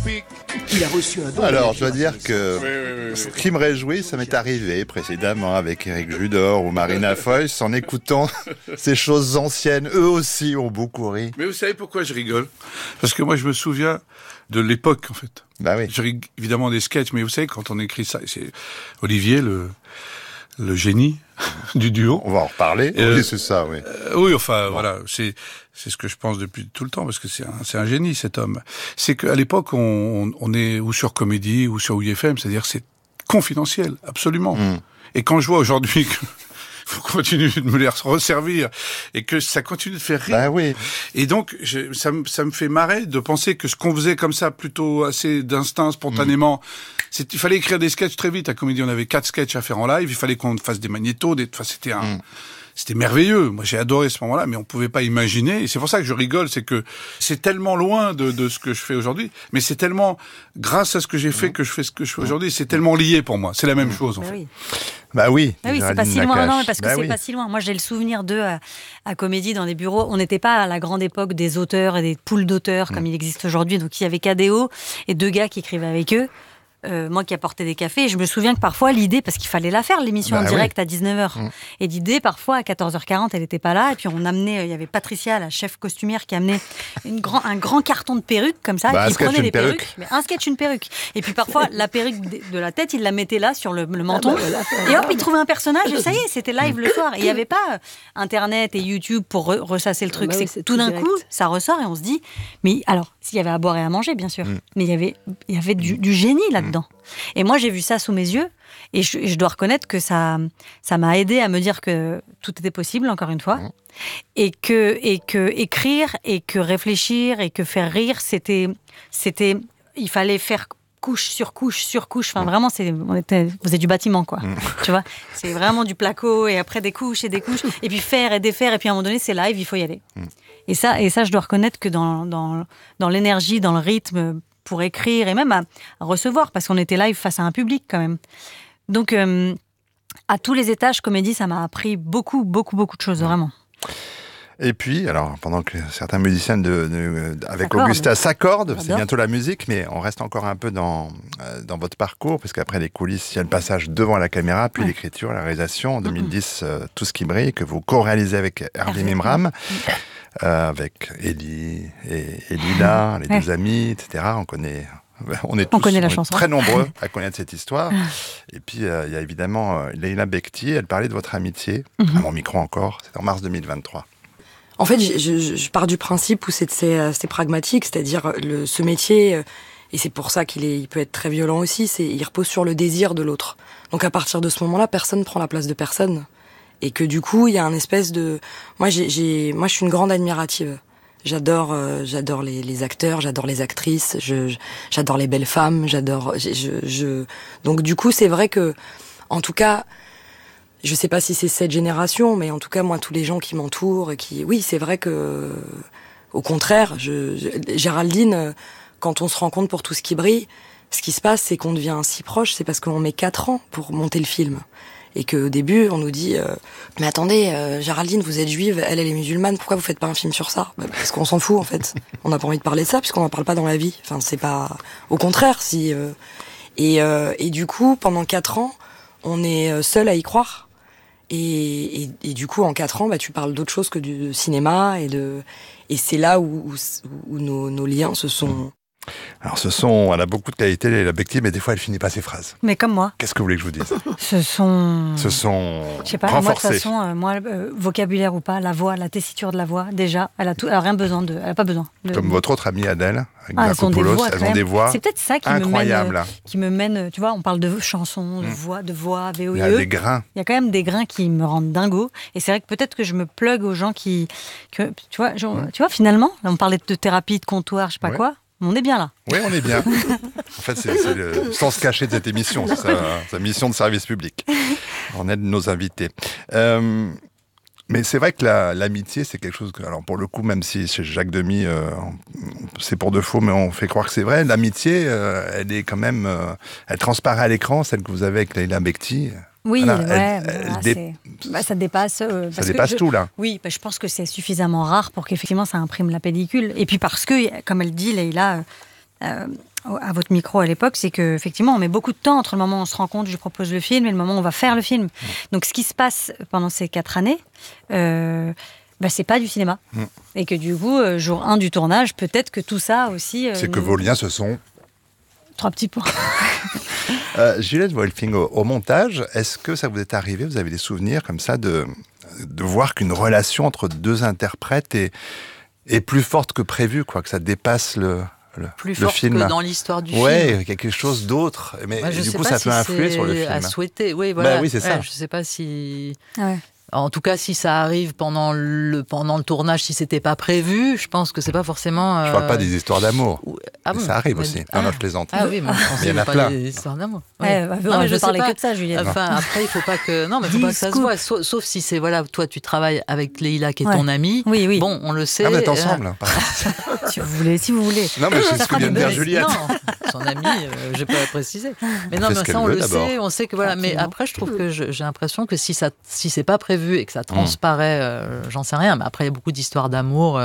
Il a reçu un don. Alors, je dois dire que ce qui me réjouit, ça m'est arrivé précédemment avec Éric Judor ou Marina Foïs, en écoutant ces choses anciennes. Eux aussi ont beaucoup ri. Mais vous savez pourquoi je rigole ? Parce que moi, je me souviens de l'époque, en fait. Bah oui. Je ris évidemment des sketchs, mais vous savez, quand on écrit ça, c'est Olivier, le génie du duo. On va en reparler. Oui, c'est ça, oui. Oui, enfin, voilà, c'est ce que je pense depuis tout le temps, parce que c'est un génie, cet homme. C'est qu'à l'époque, on est ou sur Comédie ou sur UFM, c'est-à-dire c'est confidentiel, absolument. Et quand je vois aujourd'hui que faut continuer de me les resservir et que ça continue de faire rire. Bah oui. Et donc, ça me fait marrer de penser que ce qu'on faisait comme ça, plutôt assez d'instinct, spontanément, il fallait écrire des sketchs très vite. À Comédie, on avait 4 sketchs à faire en live. Il fallait qu'on fasse des magnétos. C'était merveilleux. Moi, j'ai adoré ce moment-là, mais on pouvait pas imaginer. Et c'est pour ça que je rigole, c'est que c'est tellement loin de ce que je fais aujourd'hui, mais c'est tellement grâce à ce que j'ai fait que je fais ce que je fais aujourd'hui. C'est tellement lié pour moi. C'est la même chose, en fait. Oui. Bah oui. Ah oui, c'est pas si loin. Non, parce que c'est pas si loin. Moi, j'ai le souvenir d'eux à Comédie dans des bureaux. On n'était pas à la grande époque des auteurs et des poules d'auteurs comme il existe aujourd'hui. Donc, il y avait KDO et 2 gars qui écrivaient avec eux. Moi qui apportais des cafés, et je me souviens que parfois l'idée, parce qu'il fallait la faire, l'émission en direct à 19h, et l'idée parfois à 14h40 elle n'était pas là, et puis on amenait, il y avait Patricia, la chef costumière, qui amenait un grand carton de perruques comme ça, qui prenait les perruques, mais un sketch, une perruque, et puis parfois la perruque de la tête, il la mettait là sur le menton, et hop il trouvait un personnage, et ça y est, c'était live le soir, et il n'y avait pas Internet et YouTube pour ressasser le truc, c'est tout d'un coup ça ressort et on se dit, mais alors s'il y avait à boire et à manger bien sûr, mais il y avait du génie là-dedans. Et moi, j'ai vu ça sous mes yeux, et je dois reconnaître que ça m'a aidé à me dire que tout était possible, encore une fois, et que écrire, et que réfléchir, et que faire rire, il fallait faire couche sur couche sur couche. Enfin, vraiment, vous êtes du bâtiment, quoi. Tu vois, c'est vraiment du placo, et après des couches, et puis faire et défaire, et puis à un moment donné, c'est live, il faut y aller. Et ça, je dois reconnaître que dans l'énergie, dans le rythme, pour écrire et même à recevoir, parce qu'on était live face à un public quand même. Donc, à tous les étages, Comédie, ça m'a appris beaucoup, beaucoup, beaucoup de choses, vraiment. Et puis, alors, pendant que certains musiciens avec Augusta s'accordent, c'est bientôt la musique, mais on reste encore un peu dans votre parcours, parce qu'après les coulisses, il y a le passage devant la caméra, puis l'écriture, la réalisation. En 2010, Tout ce qui brille, que vous co-réalisez avec Hervé Mimram. Avec Elie et Lila, les 2 amis, etc. On est tous très nombreux à connaître cette histoire. Et puis, il y a évidemment Leïla Bekti, elle parlait de votre amitié, à mon micro encore, c'est en mars 2023. En fait, je pars du principe où c'est pragmatique, c'est-à-dire ce métier, et c'est pour ça qu'il peut être très violent aussi, il repose sur le désir de l'autre. Donc à partir de ce moment-là, personne ne prend la place de personne. Et que du coup, il y a un espèce de... Moi, je suis une grande admirative. J'adore les acteurs, j'adore les actrices, j'adore les belles femmes, Donc du coup, c'est vrai que, en tout cas, je sais pas si c'est cette génération, mais en tout cas, moi, tous les gens qui m'entourent et oui, c'est vrai que, au contraire, Géraldine, quand on se rencontre pour Tout ce qui brille, ce qui se passe, c'est qu'on devient si proche, c'est parce qu'on met 4 ans pour monter le film. Et qu'au début, on nous dit mais attendez, Géraldine, vous êtes juive, elle est musulmane, pourquoi vous faites pas un film sur ça ? Parce qu'on s'en fout, en fait. On n'a pas envie de parler de ça, puisqu'on n'en parle pas dans la vie. Enfin, c'est pas... Au contraire, si... Et du coup, pendant 4 ans, on est seul à y croire. Et du coup, en 4 ans, tu parles d'autre chose que du cinéma, et c'est là où nos liens se sont... Alors elle a beaucoup de qualités, Leïla Bekti, mais des fois elle finit pas ses phrases. Mais comme moi. Qu'est-ce que vous voulez que je vous dise ? Ce sont je sais pas, renforcés. Moi de toute façon, vocabulaire ou pas, la voix, la tessiture de la voix, déjà, elle a pas besoin Comme votre autre amie Adèle, avec elles ont des voix. C'est peut-être ça qui me mène, tu vois, on parle de chansons, de voix, VOIE. Il y a des grains. Il y a quand même des grains qui me rendent dingo. Et c'est vrai que peut-être que je me plug aux gens tu vois, finalement, là, on parlait de thérapie, de comptoir, je sais pas quoi. On est bien là. Oui, on est bien. En fait, c'est le sens caché de cette émission. C'est sa mission de service public. On aide nos invités. Mais c'est vrai que l'amitié, c'est quelque chose que... Alors, pour le coup, même si chez Jacques Demy, c'est pour de faux, mais on fait croire que c'est vrai, l'amitié, elle est quand même... elle transparaît à l'écran, celle que vous avez avec Leïla Bekti. Oui, ça dépasse... ça dépasse tout, là. Oui, je pense que c'est suffisamment rare pour qu'effectivement ça imprime la pellicule. Et puis parce que, comme elle dit, Leïla, à votre micro à l'époque, c'est qu'effectivement, on met beaucoup de temps entre le moment où on se rencontre, je propose le film, et le moment où on va faire le film. Donc, ce qui se passe pendant ces 4 années, c'est pas du cinéma. Et que du coup, jour 1 du tournage, peut-être que tout ça aussi... c'est que vos liens se sont... 3 petits points. Juliette Wolfing, au montage, est-ce que ça vous est arrivé, vous avez des souvenirs comme ça, de voir qu'une relation entre 2 interprètes est plus forte que prévu, quoi, que ça dépasse le film. Que dans l'histoire du film. Ouais, quelque chose d'autre. Mais du coup, ça peut influer sur le film. À souhaiter, oui, voilà. Oui, c'est ça. Je sais pas si... Ouais. En tout cas, si ça arrive pendant le tournage, si c'était pas prévu, je pense que c'est pas forcément... Je parle pas des histoires d'amour. Bon, ça arrive aussi. Non, je plaisante. Ah oui, mais je pensais il y en a pas plein. des histoires d'amour. Non, mais je parlais que de ça, Juliette. Enfin, après, il faut pas que... Non, mais il faut pas que ça se voit. Sauf si c'est, toi, tu travailles avec Leïla, qui est ton amie. Oui. Bon, on le sait. Vous êtes ensemble. Si vous voulez. Non, mais c'est ce que vient de dire Juliette. Non, son amie, je vais pas préciser. Mais non, mais ça, on le sait. On sait que voilà. Mais après, je trouve que j'ai l'impression que si c'est pas prévu et que ça transparaît, j'en sais rien. Mais après, il y a beaucoup d'histoires d'amour.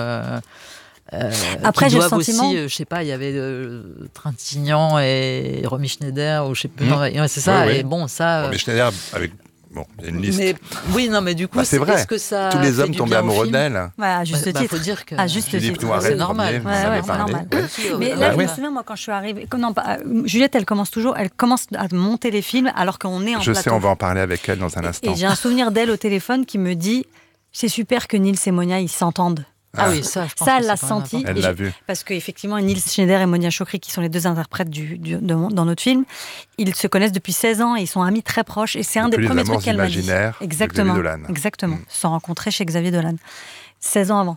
Après, j'ai le sentiment... aussi, je sais pas, il y avait Trintignant et Romy Schneider, ou je sais plus. C'est ça. Oui. Et bon, ça. Romy Schneider avec. Bon, il y a une liste. Mais du coup, c'est vrai. Est-ce que ça tous les hommes tombaient amoureux d'elle. À juste titre. Faut dire que titre. C'est normal. C'est normal. Mais là, je me souviens, moi, quand je suis arrivée... Juliette, elle commence à monter les films alors qu'on est en plateau. Je sais, on va en parler avec elle dans un instant. Et j'ai un souvenir d'elle au téléphone qui me dit « C'est super que Nils et Monia, ils s'entendent ». Ah oui, ça, je pense elle l'a senti. Elle l'a vu. Parce qu'effectivement, Nils Schneider et Monia Chokri, qui sont les 2 interprètes dans notre film, ils se connaissent depuis 16 ans et ils sont amis très proches. Et c'est un des premiers trucs qu'elle m'a dit. Exactement. Exactement. Ils se sont rencontrés chez Xavier Dolan. 16 ans avant.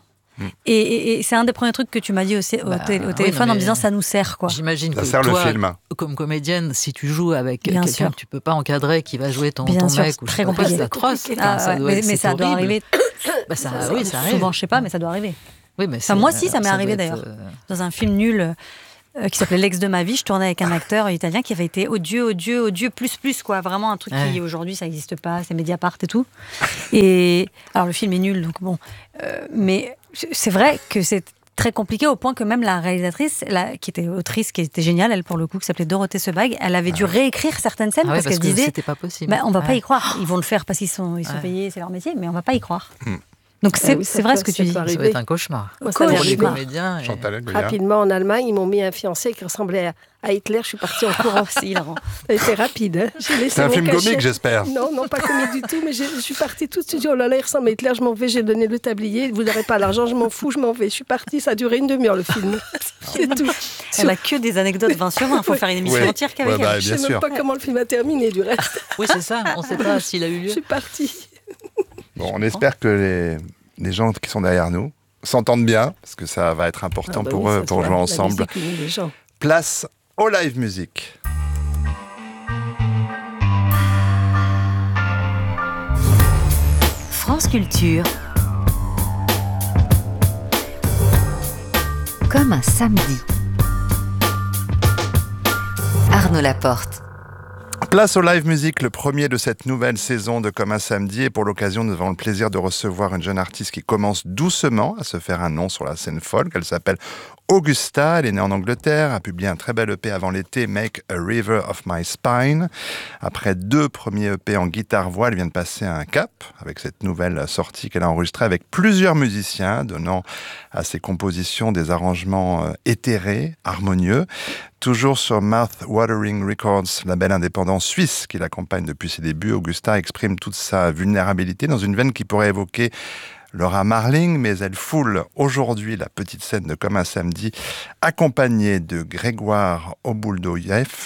Et c'est un des premiers trucs que tu m'as dit aussi au téléphone en me disant ça nous sert, quoi. J'imagine ça que sert toi, le film. Comme comédienne, si tu joues avec quelqu'un que tu peux pas encadrer, qui va jouer ton mec, ou très compliqué. C'est atroce. Mais ça doit arriver. Ça arrive. Souvent, je sais pas, mais ça doit arriver. Oui, mais moi aussi, ça m'est arrivé d'ailleurs. Dans un film nul qui s'appelait L'ex de ma vie, je tournais avec un acteur italien qui avait été odieux, plus, quoi. Vraiment un truc qui, aujourd'hui, ça n'existe pas, c'est Mediapart et tout. Et alors, le film est nul, donc bon. Mais c'est vrai que c'est très compliqué au point que même la réalisatrice, qui était autrice, qui était géniale, elle, pour le coup, qui s'appelait Dorothée Sebag, elle avait dû réécrire certaines scènes parce qu'elle disait... c'était pas possible. On va pas y croire. Ils vont le faire parce qu'ils sont payés, c'est leur métier, mais on va pas y croire. Donc c'est vrai ce que tu dis. Ça va être un cauchemar. Pour les comédiens. Rapidement, en Allemagne, ils m'ont mis un fiancé qui ressemblait à Hitler. Je suis partie en courant. C'est hilarant. Ça a été rapide. C'est un film comique, j'espère. Non, pas comique du tout. Mais je suis partie tout de suite. Oh là là, il ressemble à Hitler. Je m'en vais. J'ai donné le tablier. Vous n'aurez pas l'argent. Je m'en fous. Je m'en vais. Je suis partie. Ça a duré 1 demi-heure le film. C'est tout. Elle a que des anecdotes 20 sur 20. Il faut faire une émission entière qu'avec elle. Je ne sais même pas comment le film a terminé du reste. Oui, c'est ça. On ne sait pas s'il a eu lieu. Je suis partie. Bon, on espère que les gens qui sont derrière nous s'entendent bien, parce que ça va être important pour eux, pour jouer ensemble. Place au live music. France Culture. Comme un samedi. Arnaud Laporte. Place au live music, le premier de cette nouvelle saison de Comme un samedi. Et pour l'occasion, nous avons le plaisir de recevoir une jeune artiste qui commence doucement à se faire un nom sur la scène folk. Elle s'appelle Augusta, elle est née en Angleterre, a publié un très bel EP avant l'été, Make a River of My Spine. Après 2 premiers EP en guitare-voix, elle vient de passer un cap avec cette nouvelle sortie qu'elle a enregistrée avec plusieurs musiciens, donnant à ses compositions des arrangements éthérés, harmonieux. Toujours sur Mouth Watering Records, label indépendant suisse qui l'accompagne depuis ses débuts, Augusta exprime toute sa vulnérabilité dans une veine qui pourrait évoquer Laura Marling, mais elle foule aujourd'hui la petite scène de Comme un samedi, accompagnée de Grégoire Obuldouyev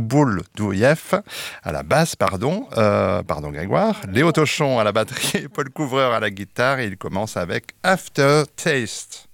à la basse, pardon Grégoire, Léo Tochon à la batterie, Paul Couvreur à la guitare, et il commence avec After Taste.